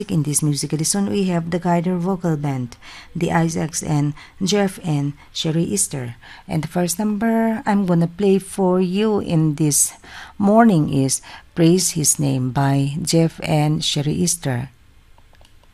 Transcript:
In this music lesson, we have the Guider Vocal Band, the Isaacs and Jeff and Sherry Easter. And the first number I'm gonna play for you in this morning is Praise His Name by Jeff and Sherry Easter.